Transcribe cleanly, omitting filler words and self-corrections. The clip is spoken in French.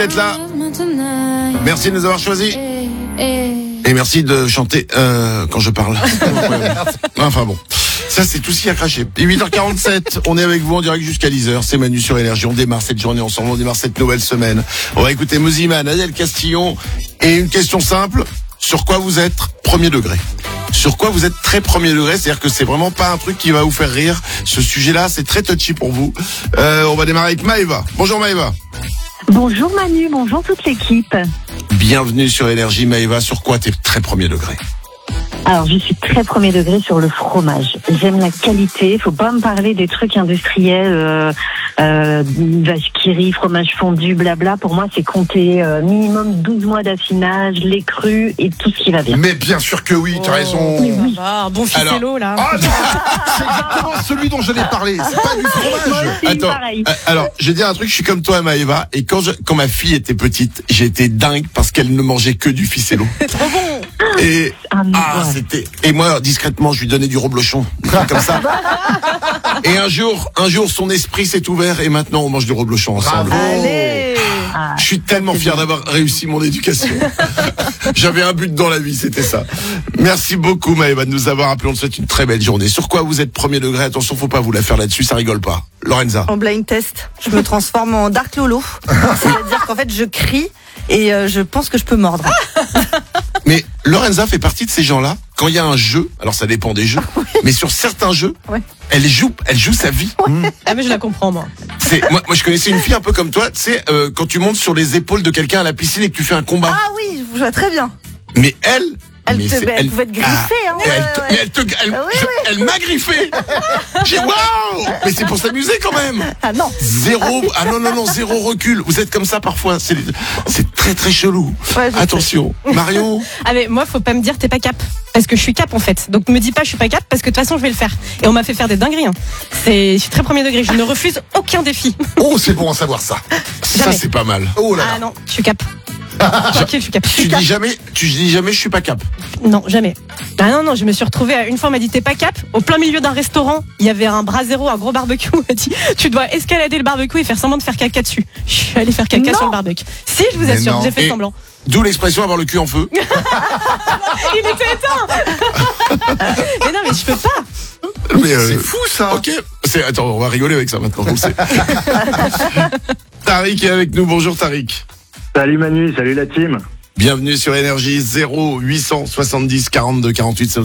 d'être là. Merci de nous avoir choisis. Et merci de chanter quand je parle. Enfin bon. Ça, c'est tout ce qu'il y a craché. Et 8h47, on est avec vous en direct jusqu'à 10h. C'est Manu sur Énergie. On démarre cette journée ensemble. On démarre cette nouvelle semaine. On va écouter Mosiman, Adèle Castillon. Et une question simple. Sur quoi vous êtes premier degré? Sur quoi vous êtes très premier degré? C'est-à-dire que c'est vraiment pas un truc qui va vous faire rire. Ce sujet-là, c'est très touchy pour vous. On va démarrer avec Maëva. Bonjour Maëva. Bonjour Manu, bonjour toute l'équipe. Bienvenue sur Énergie Maëva. Sur quoi t'es très premier degré? Alors, je suis très premier degré sur le fromage. J'aime la qualité. Faut pas me parler des trucs industriels, vache qui rit, fromage fondu, blabla. Pour moi, c'est compter minimum 12 mois d'affinage, lait cru et tout ce qui va bien. Mais bien sûr que oui, t'as raison. Oui. Un bon ficello, là. Ah non, c'est exactement celui dont j'allais parler. C'est pas du fromage. Moi aussi, Attends, pareil. alors, je vais dire un truc, je suis comme toi, Maëva, et quand ma fille était petite, j'ai été dingue parce qu'elle ne mangeait que du ficello. C'est trop bon. Et, Ouais. c'était, et moi, discrètement, je lui donnais du reblochon. Comme ça. Et un jour, son esprit s'est ouvert et maintenant, on mange du reblochon ensemble. Bravo. Allez. Ah, Je suis tellement fier d'avoir réussi mon éducation. J'avais un but dans la vie, c'était ça. Merci beaucoup, Maëva, de nous avoir appelé. On te souhaite une très belle journée. Sur quoi vous êtes premier degré? Attention, faut pas vous la faire là-dessus, ça rigole pas. Lorenza. En blind test, je me transforme en Dark Lolo. C'est-à-dire qu'en fait, je crie et je pense que je peux mordre. Mais Lorenza fait partie de ces gens-là. Quand il y a un jeu, alors ça dépend des jeux, mais sur certains jeux, Ouais. elle joue sa vie. Ah, mais je la comprends, moi. Moi, je connaissais une fille un peu comme toi. Tu sais, quand tu montes sur les épaules de quelqu'un à la piscine et que tu fais un combat. Ah oui, je vois très bien. Mais elle. Elle mais pouvait être griffée, hein. Elle m'a griffé. J'ai waouh. Mais c'est pour s'amuser quand même. Ah non. Zéro recul. Vous êtes comme ça parfois. C'est très très chelou. Ouais, je Attention, Marion. Ah mais moi faut pas me dire t'es pas cap parce que je suis cap en fait. Donc me dis pas je suis pas cap parce que de toute façon je vais le faire. Et on m'a fait faire des dingueries. Hein. Je suis très premier degré. Je ne refuse aucun défi. Oh, c'est bon à savoir ça. Ça Jamais. c'est pas mal. Oh là là. Ah non, je suis cap. Ok, je suis cap. Tu dis jamais je suis pas cap. Non, jamais. Ah non, je me suis retrouvée, une fois on m'a dit t'es pas cap, au plein milieu d'un restaurant, il y avait un brasero, un gros barbecue, on m'a dit tu dois escalader le barbecue et faire semblant de faire caca dessus. Je suis allée faire caca Non. sur le barbecue. Si, je vous Mais assure, non. j'ai fait Et- semblant. D'où l'expression avoir le cul en feu. Il était éteint. Mais non, mais je peux pas. Mais C'est fou ça. ok. Attends, on va rigoler avec ça maintenant. On le sait. Tariq est avec nous. Bonjour Tariq. Salut Manu, salut la team. Bienvenue sur Énergie 0870 42 48.